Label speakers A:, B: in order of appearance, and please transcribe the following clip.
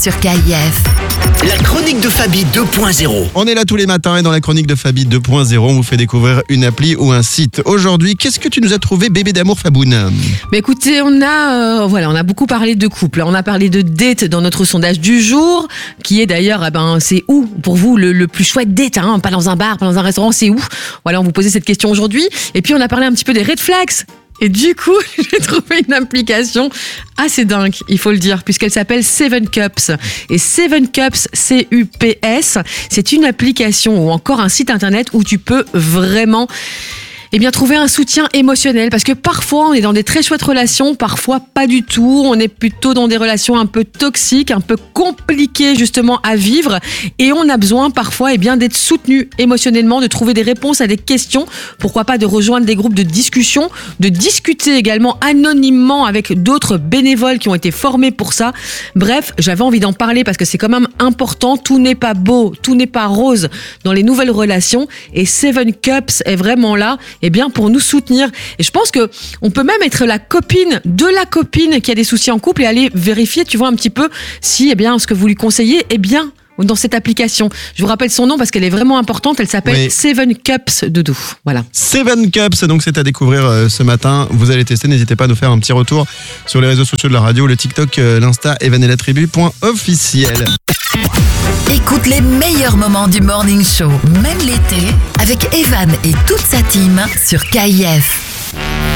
A: sur KIF.
B: La chronique de Fabi 2.0.
C: On est là tous les matins et dans la chronique de Fabi 2.0, on vous fait découvrir une appli ou un site. Aujourd'hui, qu'est-ce que tu nous as trouvé, bébé d'amour Faboun?
D: Mais écoutez, on a beaucoup parlé de couple. On a parlé de date dans notre sondage du jour, qui est d'ailleurs, c'est où pour vous le plus chouette date, hein? Pas dans un bar, pas dans un restaurant, c'est où? Voilà, on vous posait cette question aujourd'hui. Et puis on a parlé un petit peu des red flags. Et du coup, j'ai trouvé une application assez dingue, il faut le dire, puisqu'elle s'appelle Seven Cups. Et Seven Cups, C-U-P-S, c'est une application ou encore un site internet où tu peux vraiment trouver un soutien émotionnel, parce que parfois on est dans des très chouettes relations, parfois pas du tout, on est plutôt dans des relations un peu toxiques, un peu compliquées justement à vivre, et on a besoin parfois d'être soutenu émotionnellement, de trouver des réponses à des questions, pourquoi pas de rejoindre des groupes de discussion, de discuter également anonymement avec d'autres bénévoles qui ont été formés pour ça. Bref, j'avais envie d'en parler parce que c'est quand même important, tout n'est pas beau, tout n'est pas rose dans les nouvelles relations, et Seven Cups est vraiment là pour nous soutenir. Et je pense que on peut même être la copine de la copine qui a des soucis en couple et aller vérifier, tu vois, un petit peu si ce que vous lui conseillez est bien dans cette application. Je vous rappelle son nom parce qu'elle est vraiment importante. Elle s'appelle Seven Cups Doudou. Voilà.
C: Seven Cups, donc c'est à découvrir ce matin. Vous allez tester, n'hésitez pas à nous faire un petit retour sur les réseaux sociaux de la radio, le TikTok, l'Insta, evanellatribu.officiel.
A: Écoute les meilleurs moments du Morning Show, même l'été, avec Evan et toute sa team sur KIF.